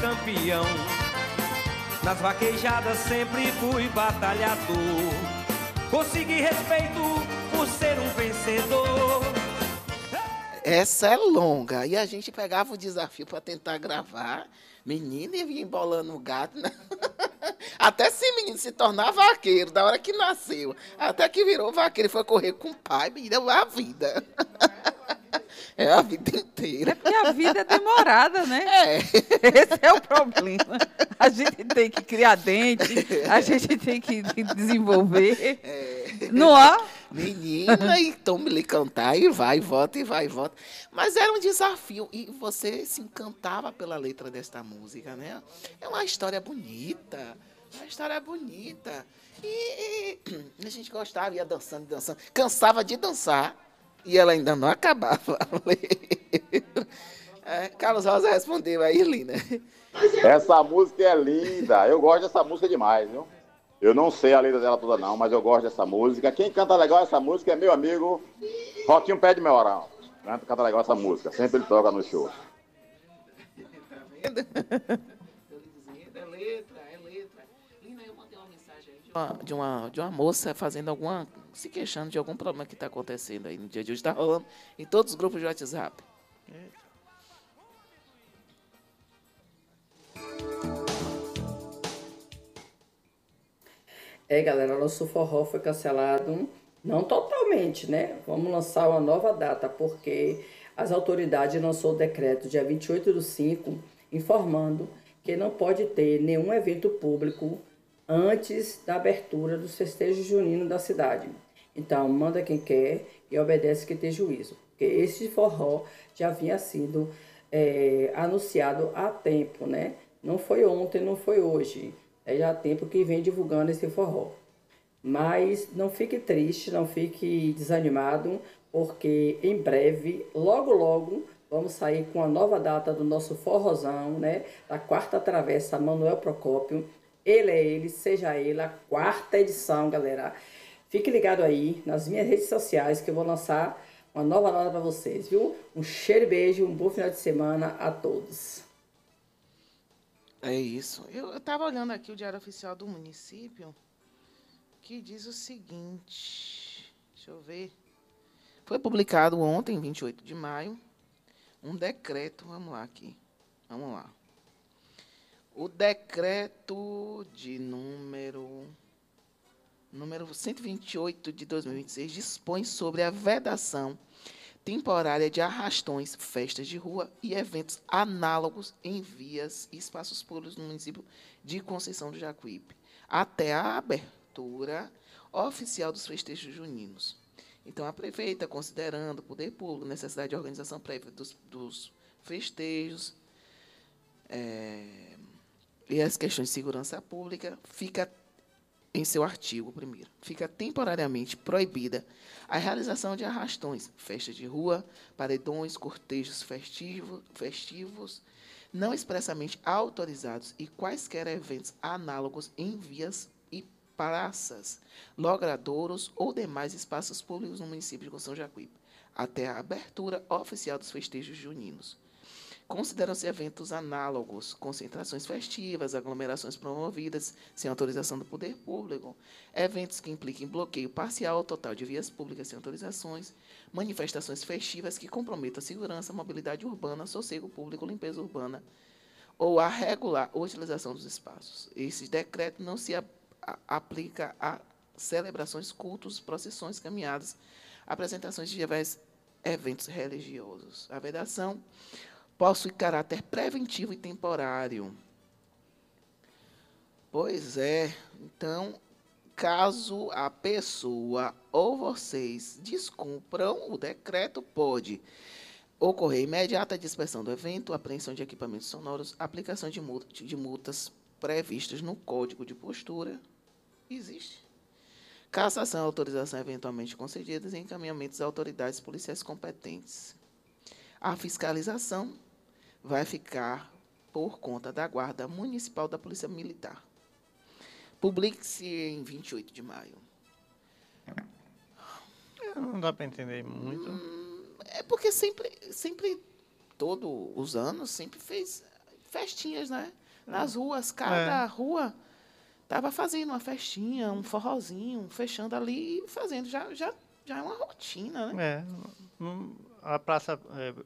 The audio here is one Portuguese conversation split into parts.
campeão. Nas vaquejadas sempre fui batalhador. Consegui respeito por ser um vencedor. Essa é longa. E a gente pegava o desafio para tentar gravar. Menino, e vinha embolando o gato. Né? Até esse menino se tornar vaqueiro, da hora que nasceu. Até que virou vaqueiro e foi correr com o pai, me deu a vida. É a vida inteira. É porque a vida é demorada, né? É. Esse é o problema. A gente tem que criar dente, a gente tem que desenvolver. Não há? Menina, e tome-lhe cantar, e vai, e volta, e vai, e volta. Mas era um desafio, e você se encantava pela letra desta música, né? É uma história bonita, uma história bonita. E a gente gostava, ia dançando, dançando. Cansava de dançar, e ela ainda não acabava a letra. Carlos Rosa respondeu aí, Lina. Essa música é linda, eu gosto dessa música demais, viu? Eu não sei a letra dela toda não, mas eu gosto dessa música. Quem canta legal essa música é meu amigo Roquinho Pé de Melhorão. Canta legal essa música, sempre ele toca no show. Tá vendo? É letra, é letra. Lina, eu mandei uma mensagem aí de uma moça fazendo se queixando de algum problema que está acontecendo aí no dia de hoje. Está rolando em todos os grupos de WhatsApp. Galera, nosso forró foi cancelado, não totalmente, né? Vamos lançar uma nova data, porque as autoridades lançou o decreto dia 28/5, informando que não pode ter nenhum evento público antes da abertura dos festejos juninos da cidade. Então, manda quem quer e obedece quem tem juízo. Porque esse forró já vinha sido anunciado há tempo, né? Não foi ontem, não foi hoje. Já há tempo que vem divulgando esse forró. Mas não fique triste, não fique desanimado, porque em breve, logo, logo, vamos sair com a nova data do nosso forrozão, né? Da quarta travessa Manuel Procópio. Ele é ele, seja ele, a quarta edição, galera. Fique ligado aí nas minhas redes sociais que eu vou lançar uma nova data para vocês, viu? Um cheiro e beijo, um bom final de semana a todos. É isso. Eu estava olhando aqui o Diário Oficial do município, que diz o seguinte. Deixa eu ver. Foi publicado ontem, 28 de maio, um decreto. Vamos lá aqui. Vamos lá. O decreto de número 128 de 2026 dispõe sobre a vedação temporária de arrastões, festas de rua e eventos análogos em vias e espaços públicos no município de Conceição do Jacuípe, até a abertura oficial dos festejos juninos. Então, a prefeita, considerando o poder público, necessidade de organização prévia dos festejos e as questões de segurança pública, fica em seu artigo 1º, fica temporariamente proibida a realização de arrastões, festas de rua, paredões, cortejos festivos não expressamente autorizados e quaisquer eventos análogos em vias e praças, logradouros ou demais espaços públicos no município de Conceição do Jacuípe, até a abertura oficial dos festejos juninos. Consideram-se eventos análogos, concentrações festivas, aglomerações promovidas sem autorização do poder público, eventos que impliquem bloqueio parcial ou total de vias públicas sem autorizações, manifestações festivas que comprometam a segurança, mobilidade urbana, sossego público, limpeza urbana ou a regular utilização dos espaços. Esse decreto não se aplica a celebrações, cultos, procissões, caminhadas, apresentações de diversos eventos religiosos. A vedação possui caráter preventivo e temporário. Pois é. Então, caso a pessoa ou vocês descumpram o decreto, pode ocorrer imediata dispersão do evento, apreensão de equipamentos sonoros, aplicação de multas previstas no Código de Postura. Existe. Cassação e autorização eventualmente concedidas e encaminhamentos às autoridades policiais competentes. A fiscalização vai ficar por conta da Guarda Municipal da Polícia Militar. Publique-se em 28 de maio. Não dá para entender muito. É porque sempre, todos os anos, sempre festinhas, né? Nas ruas, cada rua estava fazendo uma festinha, um forrozinho, fechando ali e fazendo. Já é uma rotina, né? A praça,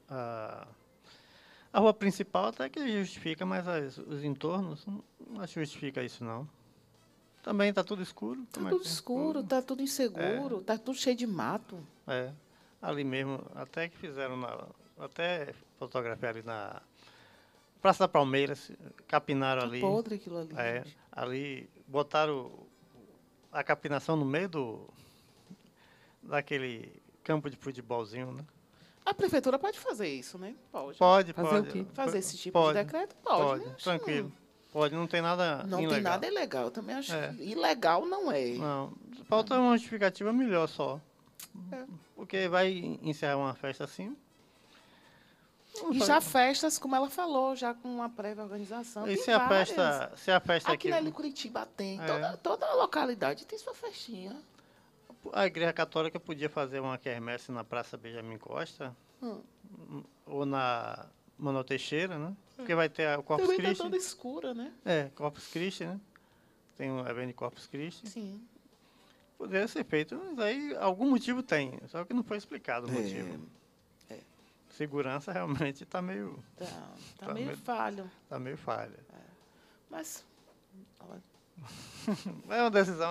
a rua principal até que justifica, mas os entornos não justifica isso, não. Também está tudo escuro. Tá tudo escuro, está tudo inseguro, está tudo cheio de mato. Ali mesmo, até que fizeram, até fotografia ali na Praça da Palmeiras, capinaram ali. Podre aquilo ali. Gente. Ali botaram a capinação no meio daquele campo de futebolzinho, né? A prefeitura pode fazer isso, né? Pode. Pode. Fazer o quê? Fazer esse tipo de decreto? Pode, né? Tranquilo. Pode, não tem nada Não ilegal. tem nada ilegal. Eu também acho que ilegal não é. Não, falta uma justificativa melhor só. Porque vai encerrar uma festa assim. E já festas, como ela falou, já com uma prévia organização. E tem se a várias. festa Aqui aqui... em Curitiba tem. Toda a localidade tem sua festinha. A Igreja Católica podia fazer uma quermesse na Praça Benjamin Costa. Ou na Manuel Teixeira, né? Porque vai ter o Corpus Também Christi. tá toda escura, né? Corpus Christi, né? Tem um evento de Corpus Christi. Sim. Poderia ser feito, mas aí algum motivo tem. Só que não foi explicado o motivo. Segurança realmente está meio... Tá meio falho. Está meio falha. Mas... É uma decisão...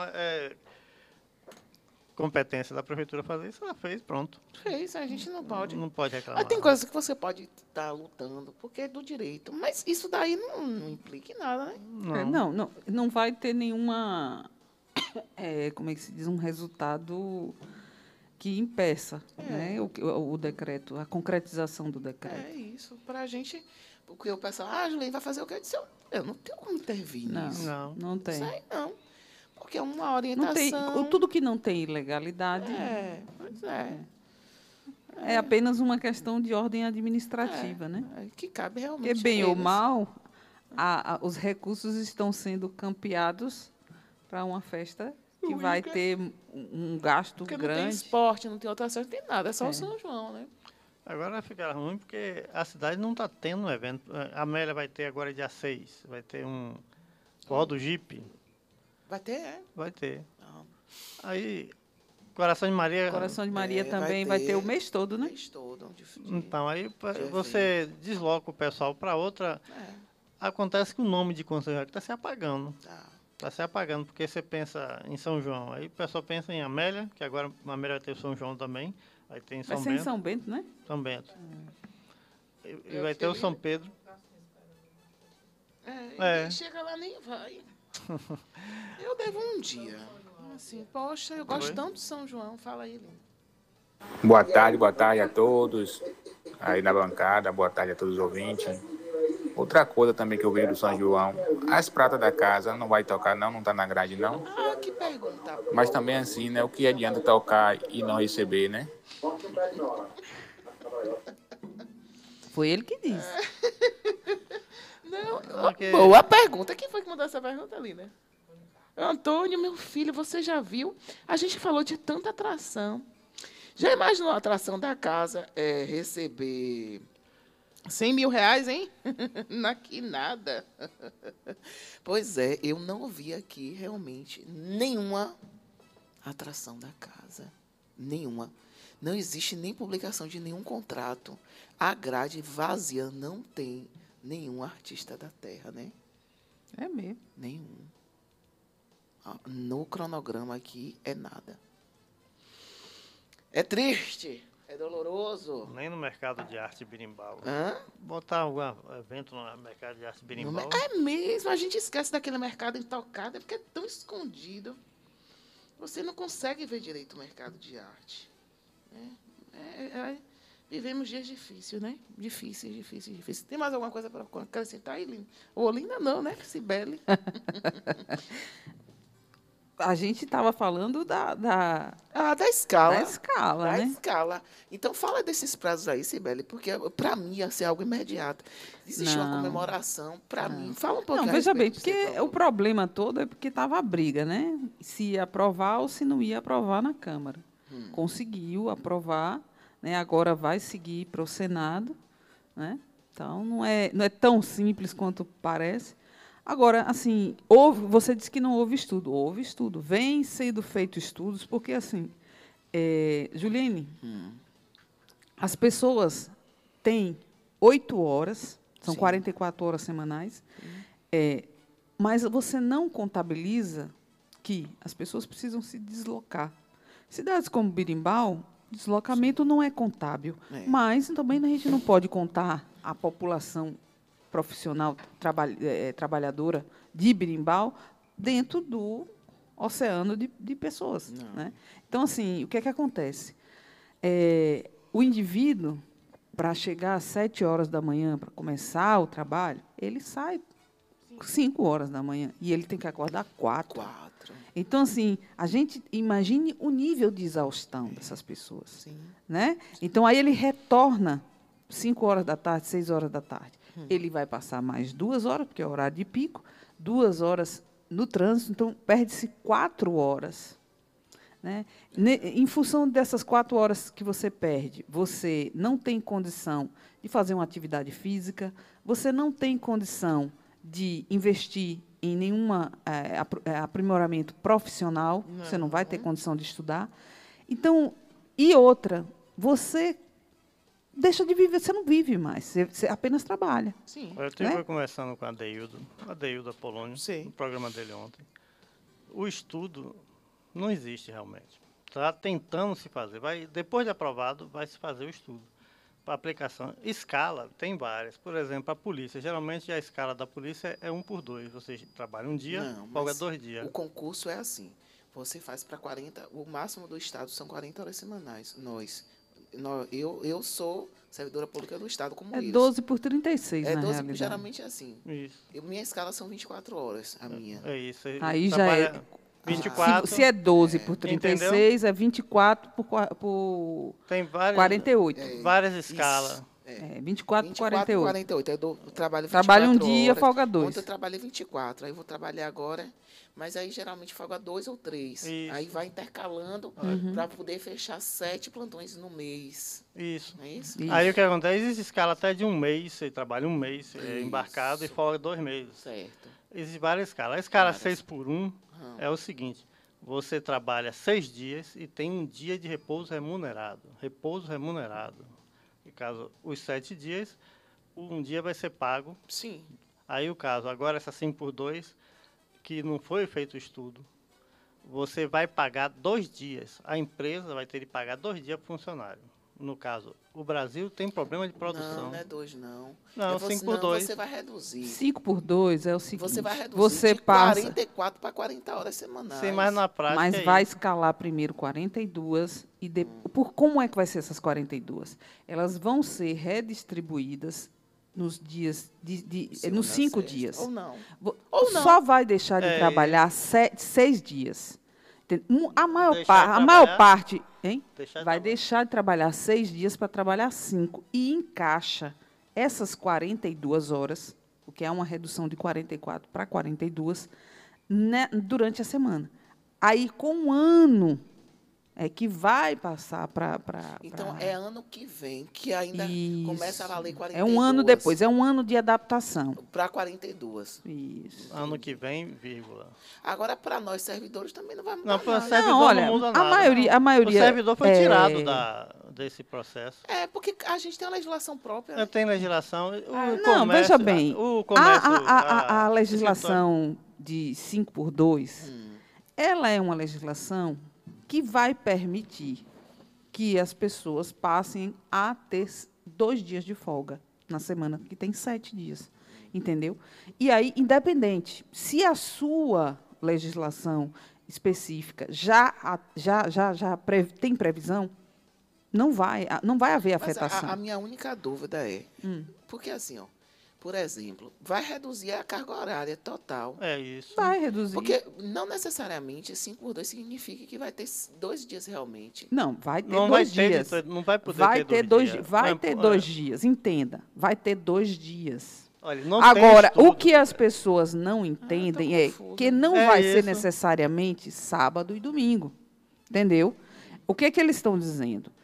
competência da prefeitura fazer isso, ela fez, pronto. Fez, a gente não pode. Não pode reclamar. Mas tem coisas que você pode estar lutando, porque é do direito. Mas isso daí não implica em nada, né? Não vai ter nenhuma... como é que se diz? Um resultado que impeça né, o decreto, a concretização do decreto. É isso. Para a gente... Porque o pessoal, Juliane, vai fazer o que? Eu disse, eu não tenho como intervir nisso. Não tem. Isso aí não. Porque é uma orientação... Tudo que não tem ilegalidade... Pois é. É apenas uma questão de ordem administrativa, né? Que cabe realmente Porque, bem a ou eles. mal, os recursos estão sendo campeados para uma festa que vai ter um gasto Porque grande. não tem esporte, não tem outra festa, não tem nada. É só o São João, né? Agora fica ruim porque a cidade não está tendo um evento. A Amélia vai ter agora dia 6. Vai ter um forró do Jeep. Vai ter, Vai ter. Não. Aí, Coração de Maria... Coração de Maria também vai ter o mês todo, né? O mês todo. Então, aí você desloca o pessoal para outra... Acontece que o nome de Conselho está se apagando. Está se apagando, porque você pensa em São João. Aí o pessoal pensa em Amélia, que agora a Amélia vai ter o São João também. Aí tem São Vai ser Bento. em São Bento, né? São Bento. E vai ter o São Pedro. Ninguém chega lá nem vai. Eu devo um dia. Assim, poxa, eu gosto tanto de São João. Fala aí, Lino. Boa tarde a todos aí na bancada, boa tarde a todos os ouvintes. Outra coisa também que eu vejo do São João, as pratas da casa não vai tocar não tá na grade não. Que pergunta. Mas também assim, né, o que adianta tocar e não receber, né? Foi ele que disse. Boa pergunta. Quem foi que mandou essa pergunta ali, né? Antônio, meu filho, você já viu? A gente falou de tanta atração. Já imaginou a atração da casa receber 100 mil reais, hein? Aqui nada. Pois é, eu não vi aqui realmente nenhuma atração da casa. Nenhuma. Não existe nem publicação de nenhum contrato. A grade vazia, não tem nenhum artista da terra, né? É mesmo. Nenhum. No cronograma aqui é nada. É triste, é doloroso. Nem no mercado de arte berimbau. Botar algum evento no mercado de arte berimbau. É mesmo, a gente esquece daquele mercado intocado, porque é tão escondido. Você não consegue ver direito o mercado de arte. Vivemos dias difíceis, né? Difíceis. Tem mais alguma coisa para acrescentar aí, Linda? Ou Linda não, né? Cibele. A gente estava falando da escala. Da escala, né? Da escala. Então, fala desses prazos aí, Cibele, porque para mim ia ser algo imediato. Existe uma comemoração, para mim. Fala um pouquinho. Não, veja bem, porque o problema todo é porque estava a briga, né? Se ia aprovar ou se não ia aprovar na Câmara. Conseguiu aprovar, né? Agora vai seguir para o Senado, né? Então, não é tão simples quanto parece. Agora, assim, você disse que não houve estudo. Houve estudo. Vem sendo feito estudos, porque, assim, Juliane, as pessoas têm 8 horas, são 44 horas semanais, mas você não contabiliza que as pessoas precisam se deslocar. Cidades como Birimbau, deslocamento não é contábil, mas também a gente não pode contar a população profissional trabalhadora de Birimbau dentro do oceano de pessoas. Né? Então, assim, o que é que acontece? O indivíduo, para chegar às 7 horas da manhã, para começar o trabalho, ele sai 5 horas da manhã e ele tem que acordar 4. Então, assim, a gente imagine o nível de exaustão dessas pessoas. Sim. Né? Então, aí ele retorna 5 horas da tarde, 6 horas da tarde. Ele vai passar mais 2 horas, porque é horário de pico, 2 horas no trânsito, então perde-se 4 horas. Né? Em função dessas 4 horas que você perde, você não tem condição de fazer uma atividade física, você não tem condição de investir em nenhum aprimoramento profissional, você não vai ter condição de estudar. Então, e outra, você deixa de viver, você não vive mais, você apenas trabalha. Sim. Eu estive conversando com a Deildo Apolônio, Sim. no programa dele ontem. O estudo não existe realmente. Está tentando se fazer. Depois de aprovado, vai se fazer o estudo. Para aplicação. Escala, tem várias. Por exemplo, a polícia. Geralmente, a escala da polícia é 1 por 2. Você trabalha um dia, folga 2 dias. O concurso é assim. Você faz para 40... O máximo do Estado são 40 horas semanais. Eu sou servidora pública do Estado, como isso. 12 por 36, na 12, realidade. geralmente é assim. Isso. Minha escala são 24 horas, a minha. É isso. Aí já é... 24. Se é 12 por 36, entendeu? é 24 por Tem várias, 48. várias escalas. 24 por 48. 48. Eu trabalho 24 Trabalha um dia, horas. folga 2. Ontem eu trabalhei 24, aí vou trabalhar agora, mas aí geralmente folga 2 ou 3. Isso. Aí vai intercalando para poder fechar 7 plantões no mês. Isso. Não é isso? Aí o que acontece? Existe escala até de 1 mês, você trabalha 1 mês embarcado e folga 2 meses. Certo. Existe várias escalas. A escala 6 por 1 é o seguinte: você trabalha 6 dias e tem um dia de repouso remunerado. Repouso remunerado. No caso, os 7 dias, um dia vai ser pago. Sim. Aí o caso, agora essa 5 por 2, que não foi feito o estudo, você vai pagar 2 dias. A empresa vai ter que pagar 2 dias para o funcionário. No caso, o Brasil tem problema de produção. Não é 2, não. Não, 5 por 2. Você vai reduzir. 5 por 2 é o seguinte. Você vai reduzir você de passa, 44 para 40 horas semanais. Sim, mas na prática mas é vai isso. escalar primeiro 42 e como é que vai ser essas 42? Elas vão ser redistribuídas nos dias nos 5 sexta. dias. Ou não. Só vai deixar de trabalhar 6 dias. A maior trabalhar, parte, hein? Vai deixar de trabalhar 6 dias para trabalhar 5 e encaixa essas 42 horas, o que é uma redução de 44 para 42, durante a semana. Aí, com um ano, é que vai passar para... Então, é ano que vem, que ainda começa a valer 42. É um ano depois, é um ano de adaptação. Para 42. Isso. Ano que vem, vírgula. Agora, para nós servidores, também não vai mudar Não, para nada. servidor Não, olha, não muda a nada. maioria... O servidor foi tirado desse processo. É, porque a gente tem uma legislação própria. Né? Tem legislação. Não, veja bem, O comércio, a legislação de 5 por 2, ela é uma legislação que vai permitir que as pessoas passem a ter 2 dias de folga na semana, que tem 7 dias, entendeu? E aí, independente, se a sua legislação específica já tem previsão, não vai haver afetação. Mas a minha única dúvida é, porque assim, ó, por exemplo, vai reduzir a carga horária total. É isso. Vai reduzir. Porque não necessariamente 5 por 2 significa que vai ter 2 dias realmente. Não, vai ter Não 2 vai ter, dias. não vai poder Vai ter ter 2 2 dias. vai ter 2 dias, entenda. Vai ter 2 dias. Olha, não Agora, tem estudo. o que as pessoas não entendem é confusa. que não É vai ser isso. necessariamente sábado e domingo. Entendeu? O que eles estão dizendo?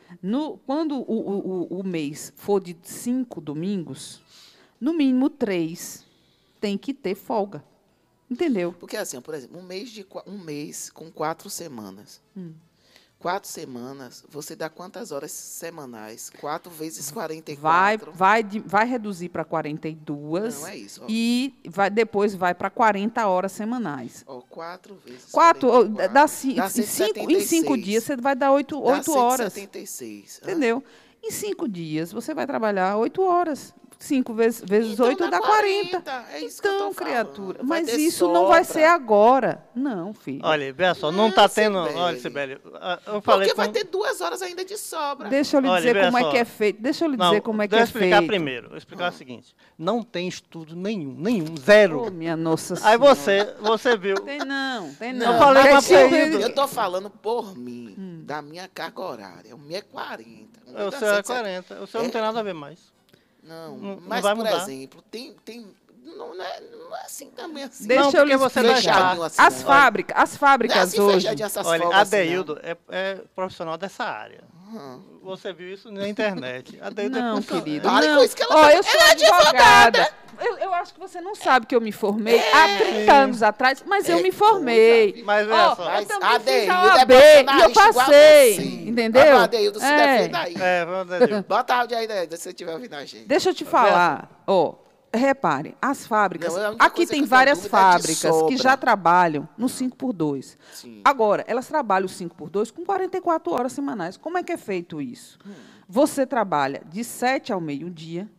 Quando o mês for de 5 domingos, no mínimo 3 tem que ter folga. Entendeu? Porque, assim, por exemplo, um mês com 4 semanas. 4 semanas, você dá quantas horas semanais? 4 vezes 44. Vai reduzir para 42. Não, é isso. Ó. E depois vai para 40 horas semanais. Ó, 4 vezes 44. Dá em 5 176. dias, você vai dar 8 horas. 176. Entendeu? Em 5 dias, você vai trabalhar 8 horas. 5 vezes Então 8 dá 40. É isso que eu tô Então, falando. criatura, Vai mas ter isso não vai ser agora. Não, filho. Olha, veja só, não está tendo... Sibeli. Olha, Sibeli, eu falei Porque vai com... ter 2 horas ainda de sobra. Deixa eu lhe Olha, dizer veja como é só. que é feito. Deixa eu lhe Não, dizer como é que deixa eu é explicar feito. primeiro. Vou explicar o seguinte. Não tem estudo nenhum, zero. Oh, minha nossa Aí senhora. você viu... Tem não. Não, Eu falei Mas com a se Peildo. Eu tô falando por mim, da minha carga horária. O meu é 40. O meu O dá seu é 170. 40. O seu não tem nada a ver mais. Não, Não mas, vai por mudar. exemplo, não é assim também assim. Deixa Não, eu porque lhe você explicar. fechadinho assim, As não. fábricas Não é assim, hoje. fechadinho essas Olha, folgas assim, Adeildo é profissional dessa área. não. Você viu isso na internet. Adeildo é Não, profissional. querido. Para Não. com isso que ela Ó, tá- eu sou ela é advogada. Eu acho que você não sabe que eu me formei há 30 anos atrás, mas eu me formei. Mas veja Ó, só. eu Mas também fiz Adeildo a é OAB e eu bolsonarista igual passei, você. entendeu? Vai, Adeildo, se É. defenda aí. Vamos Adeildo. Bota áudio aí, Adeildo, se você estiver ouvindo a gente. Deixa eu te falar, ó, repare, as fábricas, Não, a única aqui coisa tem que eu tenho várias dúvida é de fábricas que sobra. já trabalham no 5x2. Sim. Agora, elas trabalham o 5x2 com 44 horas semanais. Como é que é feito isso? Você trabalha de 7 ao meio-dia,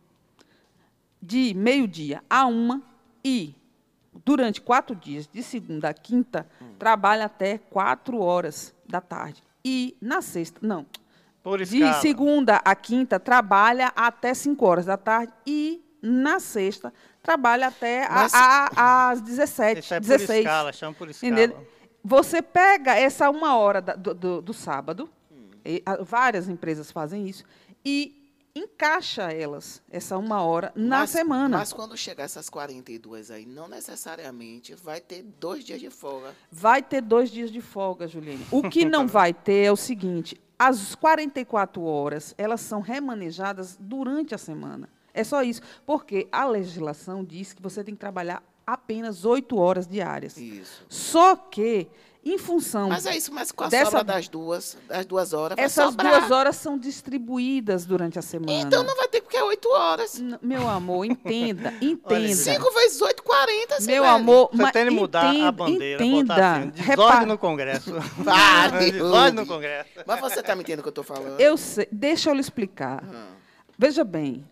de meio-dia a 1 e, durante 4 dias, de segunda a quinta, trabalha até 4 horas da tarde. E na sexta, não, Por de escala. segunda a quinta, trabalha até 5 horas da tarde e, na sexta, trabalha até Mas- às 17, Isso é por 16. escala, chama por escala. Entendeu? Você pega essa 1 hora do sábado, várias empresas fazem isso, e encaixa elas, essa 1 hora, na semana. Mas quando chegar essas 42 aí, não necessariamente vai ter 2 dias de folga. Vai ter 2 dias de folga, Juliane. O que não vai ter é o seguinte, as 44 horas, elas são remanejadas durante a semana. É só isso, porque a legislação diz que você tem que trabalhar apenas 8 horas diárias. Isso. Só que, em função Mas é isso, mas com a dessa- sobra das 2 horas vai essas sobrar. 2 horas são distribuídas durante a semana. Então não vai ter porque é 8 horas. Meu amor, entenda, Olha, entenda. 5 vezes 8, 40, Meu Sibeli. amor, Você mas tem que mudar entenda, a bandeira, entenda. botar assim, desordem Repara, no Congresso. Vai, Desordem no Rubi. Congresso. Mas você tá me entendendo o que eu tô falando? eu sei, deixa eu lhe explicar. Veja bem,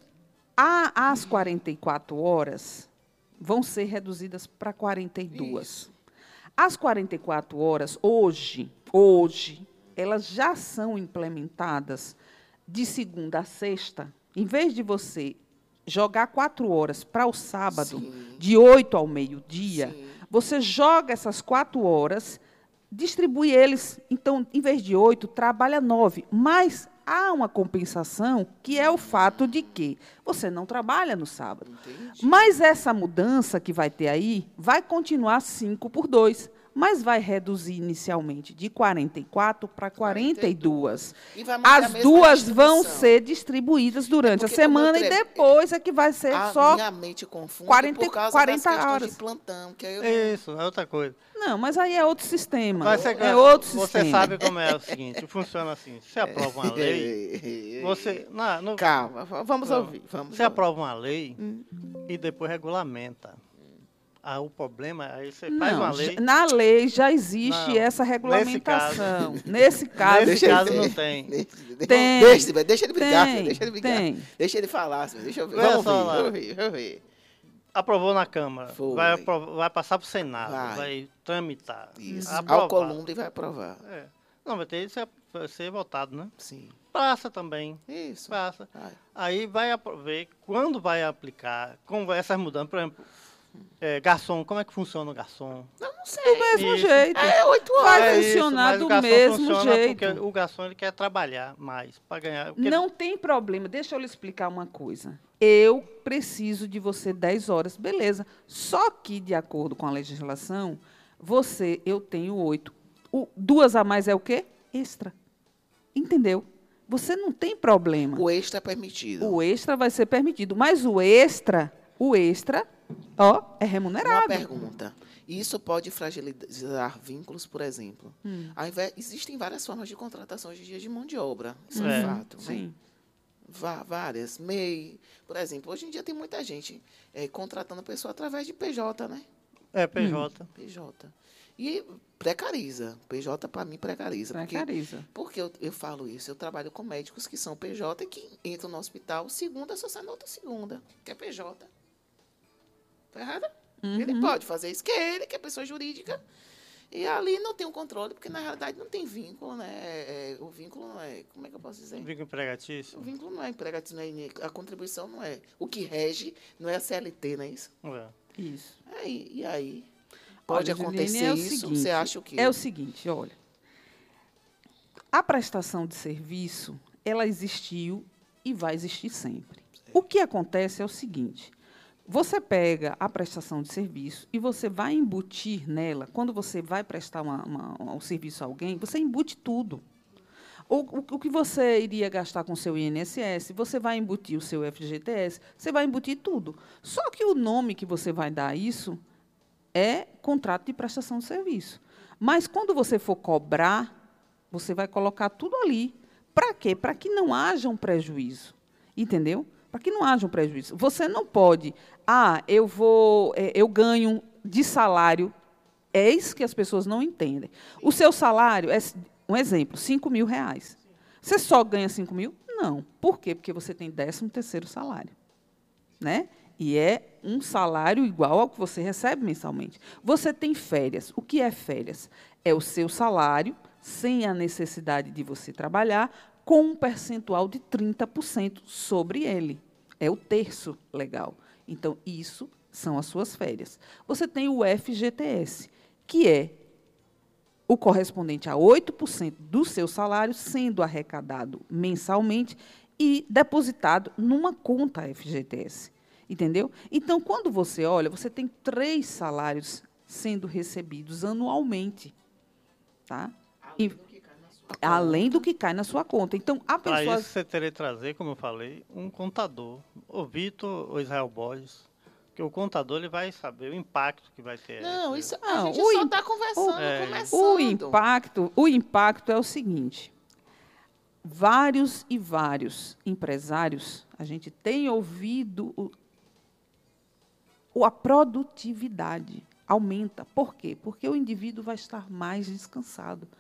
as 44 horas vão ser reduzidas para 42. Isso. As 44 horas, hoje, elas já são implementadas de segunda a sexta. Em vez de você jogar 4 horas para o sábado, Sim. de 8 ao meio-dia, Sim. você joga essas 4 horas, distribui eles. Então, em vez de 8, trabalha 9. Mas há uma compensação, que é o fato de que você não trabalha no sábado. Entendi. Mas essa mudança que vai ter aí vai continuar 5x2, mas vai reduzir inicialmente de 44 para 42. E vai manter a As mesma duas vão distribuição. ser distribuídas durante a porque como semana eu e tre- depois é que vai ser A só... minha mente confunde 40 por causa 40 das questões horas. de plantão. Que aí eu Isso, é outra coisa. Não, mas aí é outro sistema. Vai ser- É outro você sistema. sabe como é o seguinte, funciona assim. Você aprova uma lei, você... Calma, vamos Não. ouvir. Vamos Você ouvir. aprova uma lei e depois regulamenta. Ah, o problema é aí você faz Não, uma lei. na lei já existe Não, essa nesse regulamentação. Nesse caso, Nesse ele caso ter. não tem. Tem. Deixa ele brigar, Tem, filho, deixa ele brigar. tem. Deixa ele falar, filho, deixa eu ver. Olha Vamos só lá. ouvir, vamos ver. Aprovou na Câmara. Foi. Vai passar para o Senado. Vai. vai tramitar. Isso. Aprovar. Alcolumbre vai aprovar. É. Não, vai ter que ser votado, né? Sim. Praça também. Isso. Praça. Vai. Aí vai ver quando vai aplicar, como vai essas mudanças. Por exemplo, garçom, como é que funciona o garçom? Não sei. do mesmo Isso. jeito. É 8 horas. Vai É isso, funcionar mas do o garçom mesmo funciona jeito. Porque o garçom ele quer trabalhar mais para ganhar. Porque Não tem problema. Deixa eu lhe explicar uma coisa. Eu preciso de você 10 horas, beleza. Só que, de acordo com a legislação, eu tenho 8. 2 a mais é o quê? Extra. Entendeu? você não tem problema. O extra é permitido. O extra vai ser permitido, mas o extra, é remunerado. Uma pergunta. Isso pode fragilizar vínculos, por exemplo. Existem várias formas de contratação hoje em dia de mão de obra. Isso é fato. Sim. Né? Várias. MEI, por exemplo. Hoje em dia tem muita gente contratando a pessoa através de PJ, né? PJ. PJ. E precariza. PJ, para mim, precariza. Precariza. Porque eu falo isso. Eu trabalho com médicos que são PJ e que entram no hospital segunda, só sai na outra segunda, que é PJ. Tá errado? Ele pode fazer isso, que é ele, que é pessoa jurídica. E ali não tem um controle, porque, na realidade, não tem vínculo, né? O vínculo não é... Como é que eu posso dizer? Vínculo empregatício. O vínculo não é empregatício, a contribuição não é. O que rege não é a CLT, não é isso? Isso. E aí? Pode acontecer Juliane, isso? Seguinte, você acha o quê? É o seguinte, olha. A prestação de serviço, ela existiu e vai existir sempre. O que acontece é o seguinte. Você pega a prestação de serviço e você vai embutir nela, quando você vai prestar um serviço a alguém, você embute tudo. O que você iria gastar com o seu INSS, você vai embutir o seu FGTS, você vai embutir tudo. Só que o nome que você vai dar a isso é contrato de prestação de serviço. Mas, quando você for cobrar, você vai colocar tudo ali. Para quê? Para que não haja um prejuízo. Entendeu? Para que não haja um prejuízo. Você não pode, eu ganho de salário, é isso que as pessoas não entendem. O seu salário é, um exemplo, R$5.000. Você só ganha 5 mil? Não. Por quê? Porque você tem 13º salário. Né? E é um salário igual ao que você recebe mensalmente. Você tem férias. O que é férias? É o seu salário, sem a necessidade de você trabalhar, com um percentual de 30% sobre ele. É o terço legal. Então, isso são as suas férias. Você tem o FGTS, que é o correspondente a 8% do seu salário, sendo arrecadado mensalmente e depositado numa conta FGTS. Entendeu? Então, quando você olha, você tem 3 salários sendo recebidos anualmente. Tá? Além do que cai na sua conta. Então, a pessoa... Para isso, você teria que trazer, como eu falei, um contador. O Vitor ou Israel Borges. Porque o contador ele vai saber o impacto que vai ter. Não, isso a gente só está conversando, começando. O impacto é o seguinte. Vários e vários empresários, a gente tem ouvido a produtividade aumenta. Por quê? Porque o indivíduo vai estar mais descansado.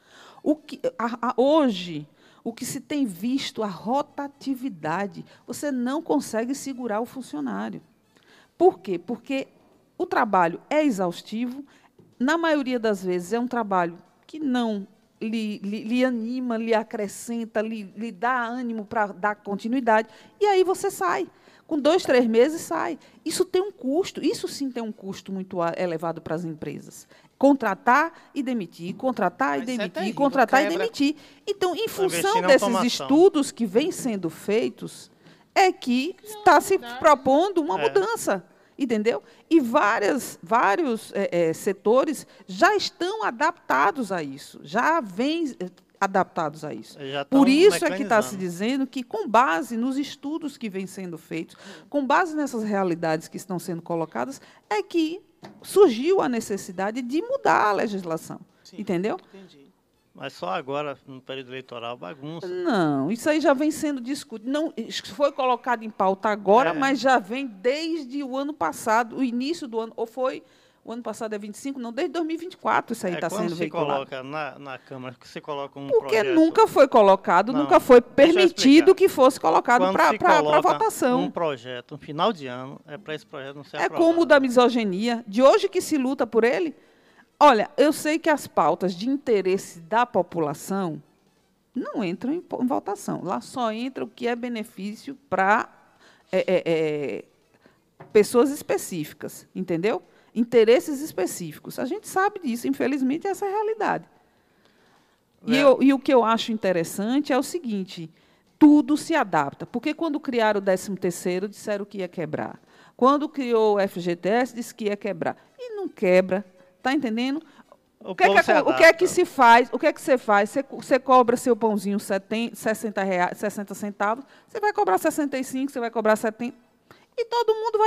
Hoje, o que se tem visto, a rotatividade, você não consegue segurar o funcionário. Por quê? Porque o trabalho é exaustivo, na maioria das vezes é um trabalho que não lhe anima, lhe acrescenta, lhe dá ânimo para dar continuidade, e aí você sai. Com 2, 3 meses, sai. Isso tem um custo, isso sim tem um custo muito elevado para as empresas. Contratar e demitir, contratar e demitir, contratar e demitir. Então, em função desses estudos que vêm sendo feitos, é que está se propondo uma mudança. Entendeu? E vários setores já estão adaptados a isso, já vêm adaptados a isso. Por isso é que está se dizendo que, com base nos estudos que vêm sendo feitos, com base nessas realidades que estão sendo colocadas, é que surgiu a necessidade de mudar a legislação. Sim, entendeu? Entendi. Mas só agora, no período eleitoral, bagunça. Não, isso aí já vem sendo discutido. Não foi colocado em pauta agora, mas já vem desde o ano passado, o início do ano, ou foi... O ano passado é 25, não, desde 2024 isso aí está sendo veiculado. Quando se coloca na Câmara, que se coloca um Porque projeto... nunca foi colocado, nunca foi permitido que fosse colocado para votação. Um projeto, no final de ano, é para esse projeto não ser aprovado. É como o da misoginia, de hoje que se luta por ele. Olha, eu sei que as pautas de interesse da população não entram em votação. Lá só entra o que é benefício para pessoas específicas, entendeu? Interesses específicos. A gente sabe disso, infelizmente, essa é a realidade. E o que eu acho interessante é o seguinte, tudo se adapta. Porque quando criaram o 13º, disseram que ia quebrar. Quando criou o FGTS, disse que ia quebrar. E não quebra, está entendendo? O povo se O que é que adapta. se faz? O que é que você faz? Você cobra seu pãozinho 60 reais, 60 centavos, você vai cobrar 65, você vai cobrar 70, e todo mundo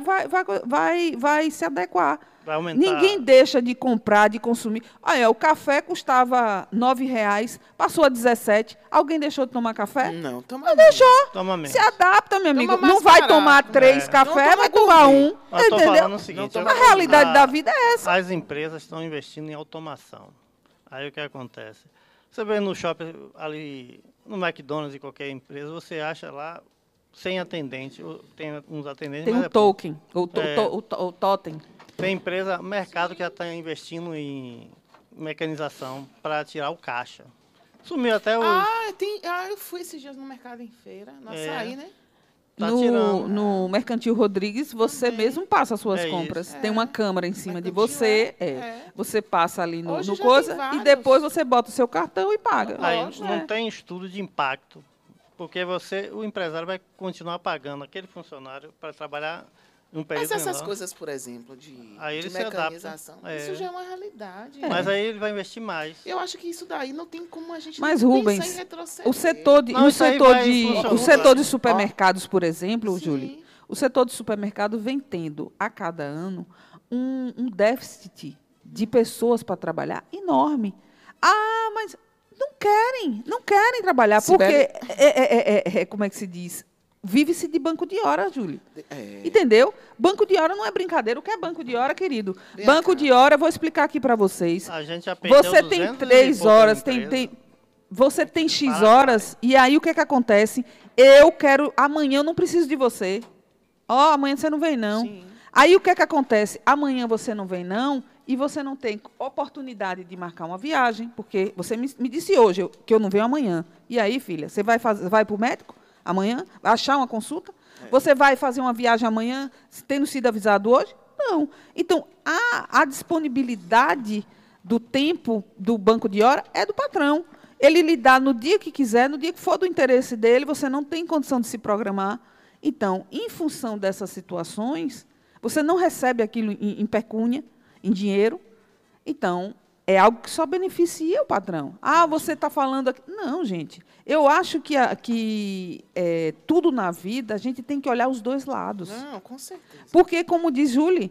vai se adequar. Vai aumentar. Ninguém deixa de comprar, de consumir. Olha, o café custava R$ 9, passou a 17. Alguém deixou de tomar café? Não, toma Não não. deixou. Toma menos. Se adapta, meu amigo. mais Não vai barato. tomar 3 É. cafés, Não vai toma tomar gourmet. um. Mas tô Entendeu? falando o seguinte. Não A realidade da vida é essa. As empresas estão investindo em automação. Aí o que acontece? Você vê no shopping, ali, no McDonald's e qualquer empresa, você acha lá 100 atendentes. Tem uns atendentes, Tem mas um é pouco. token, É. o totem. Tem empresa, mercado que já está investindo em mecanização para tirar o caixa. Sumiu até o... Eu fui esses dias no mercado em feira, no É. açaí, né? Tá tirando. No Mercantil Rodrigues, você mesmo passa as suas É compras. isso. Tem uma câmera em cima de Mercantil você. é. Você passa ali no Hoje já tem coisa e vários. depois você bota o seu cartão e paga. Aí Lógico, não tem estudo de impacto, porque o empresário vai continuar pagando aquele funcionário para trabalhar um período Mas essas menor. coisas, por exemplo, Aí de ele se adapta. mecanização, É. isso já é uma realidade. Mas aí ele vai investir mais. Eu acho que isso daí não tem como a gente Mas, pensar Rubens, em retroceder. O setor de, Não, no isso aí setor vai de, funcionar. o setor de supermercados, por exemplo, Sim. Júlio, o setor de supermercado vem tendo, a cada ano, um déficit de pessoas para trabalhar enorme. Ah, mas não querem trabalhar, Sibeli- porque, como é que se diz? Vive-se de banco de hora, Júlio. É. Entendeu? Banco de hora não é brincadeira. O que é banco de hora, querido? Vem Banco cá. de hora, eu vou explicar aqui para vocês. A gente já perdeu Você tem 200 e 3 poucas horas, empresas. você tem X Para, horas, e aí o que é que acontece? Amanhã eu não preciso de você. Ó, amanhã você não vem, não. Sim. Aí o que é que acontece? Amanhã você não vem, não, e você não tem oportunidade de marcar uma viagem, porque você me disse hoje que eu não venho amanhã. E aí, filha, você vai para o médico amanhã? Vai achar uma consulta? Você vai fazer uma viagem amanhã, tendo sido avisado hoje? Não. Então, a disponibilidade do tempo do banco de hora é do patrão. Ele lhe dá no dia que quiser, no dia que for do interesse dele, você não tem condição de se programar. Então, em função dessas situações, você não recebe aquilo em pecúnia, em dinheiro. Então, é algo que só beneficia o patrão. Ah, você está falando aqui. Não, gente. Eu acho que tudo na vida, a gente tem que olhar os dois lados. Não, com certeza. Porque, como diz Júlia,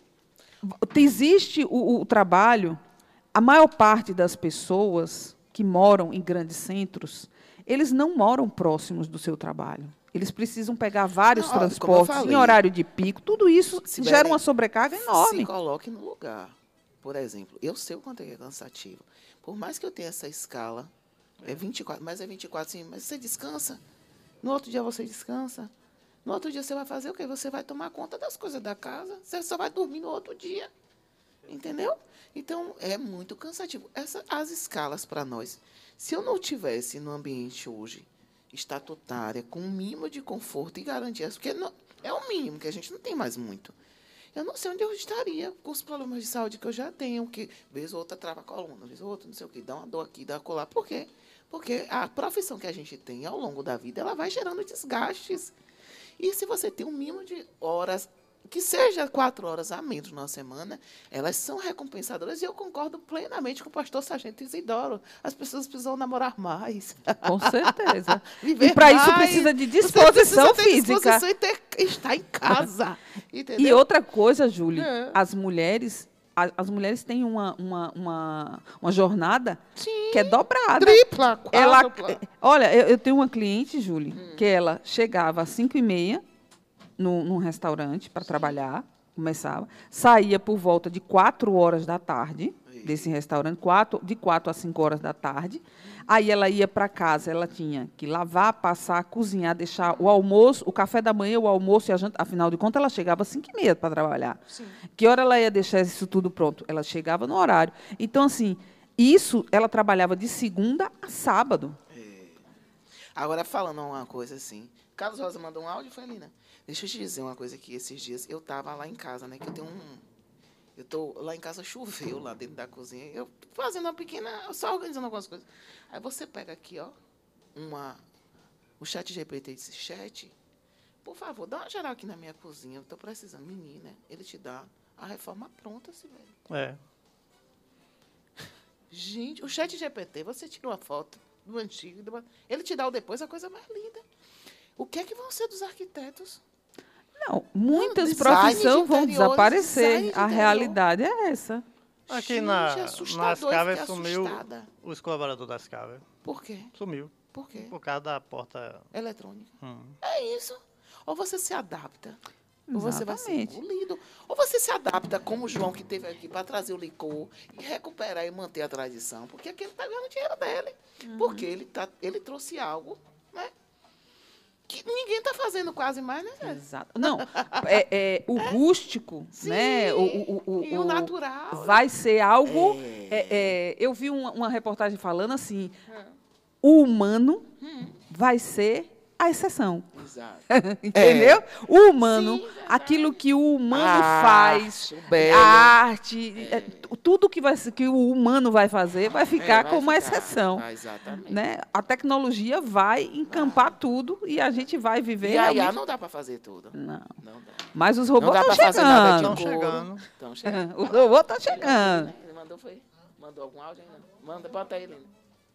existe o trabalho, a maior parte das pessoas que moram em grandes centros, eles não moram próximos do seu trabalho. Eles precisam pegar vários Não, como eu transportes falei. em horário de pico. Tudo isso Sibeli, gera uma sobrecarga enorme. Se coloque no lugar. Por exemplo, eu sei o quanto é cansativo. Por mais que eu tenha essa escala, é 24, mas é 24, sim, mas você descansa. No outro dia você descansa. No outro dia você vai fazer o quê? Você vai tomar conta das coisas da casa. Você só vai dormir no outro dia. Entendeu? Então, é muito cansativo. As escalas para nós. Se eu não tivesse no ambiente hoje estatutária, com um mínimo de conforto e garantias, porque é o mínimo, que a gente não tem mais muito. Eu não sei onde eu estaria com os problemas de saúde que eu já tenho, que vez ou outra trava a coluna, vez ou outra não sei o que, dá uma dor aqui, dá uma colar. Por quê? Porque a profissão que a gente tem ao longo da vida, ela vai gerando desgastes. E se você tem um mínimo de horas, que seja 4 horas a menos na semana, elas são recompensadoras. E eu concordo plenamente com o pastor Sargento Isidoro. As pessoas precisam namorar mais. Com certeza. Viver E para isso mais. precisa de Você disposição precisa ter física. disposição e estar em casa. Entendeu? E outra coisa, Júlia, É. as mulheres têm uma jornada que é dobrada. Tripla, Ela, quádrupla. olha, eu tenho uma cliente, Júlia, que ela chegava às 5h30 num restaurante para trabalhar, começava, saía por volta de 4 horas da tarde desse restaurante, de 4 a 5 horas da tarde. Aí ela ia para casa, ela tinha que lavar, passar, cozinhar, deixar o almoço, o café da manhã, o almoço e a janta. Afinal de contas, ela chegava às 5h30 para trabalhar. Sim. Que hora ela ia deixar isso tudo pronto? Ela chegava no horário. Então, assim, isso ela trabalhava de segunda a sábado. Agora, falando uma coisa assim, Carlos Rosa mandou um áudio, foi, Lina? Deixa eu te dizer uma coisa que esses dias eu tava lá em casa, né? Que eu tenho eu tô lá em casa, choveu lá dentro da cozinha. Eu fazendo uma pequena, só organizando algumas coisas. Aí você pega aqui, ó, o chat GPT desse chat. Por favor, dá uma geral aqui na minha cozinha. Eu tô precisando, menina. Ele te dá a reforma pronta, assim, velho. É. Gente, o chat GPT, você tira uma foto do antigo, ele te dá o depois, a coisa mais linda. O que é que vão ser dos arquitetos? Não, muitas design profissões de vão interiores, desaparecer. design de A interior. realidade é essa. Aqui Gente, na assustador, Ascavel fiquei sumiu assustada. os colaboradores da Ascavel. Por quê? Sumiu. Por quê? Por causa da porta. Eletrônica. É isso. Ou você se adapta, ou você vai ser Exatamente. engolido. Ou você se adapta, como o João que teve aqui, para trazer o licor e recuperar e manter a tradição. Porque aqui ele está ganhando dinheiro dele. Porque ele trouxe algo, né? Que ninguém está fazendo quase mais, né, Zé? Exato. Não, o rústico, Sim, né? e o natural. Vai ser algo. Eu vi uma reportagem falando assim: o humano vai ser a exceção. Exato. Entendeu? O humano, Sim, verdade. aquilo que o humano A faz, arte, o belo. a arte, tudo que o humano vai fazer vai ficar vai como uma ficar. exceção. Ah, exatamente. Né? A tecnologia vai encampar tudo e a gente vai viver. E aí realmente- não dá para fazer tudo. Não. Não dá. Mas os Não robôs dá estão para fazer nada de chegando. Estão couro. chegando. Estão chegando. Os robôs estão chegando. Ele mandou, foi? Mandou algum áudio ainda? Manda, bota aí, Lina.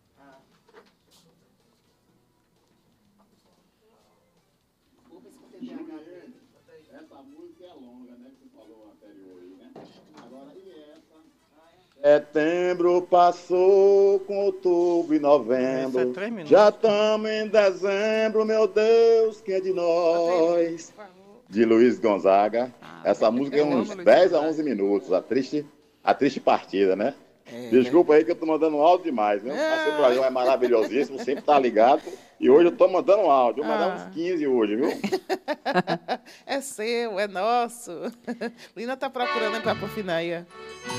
Essa música é longa, né? Que você falou anterior aí, né? Agora, e essa? Setembro passou com outubro e Essa é novembro. 3 minutos. Já estamos em dezembro, meu Deus, quem é de nós? De Luiz Gonzaga. Essa música é uns 10 a 11 minutos. A triste partida, né? Desculpa aí que eu tô mandando um áudio demais, viu? Mas o programa é maravilhosíssimo, sempre tá ligado. E hoje eu tô mandando um áudio. Vou mandar uns 15 hoje, viu? É seu, é nosso. Lina tá procurando para Pofinaia.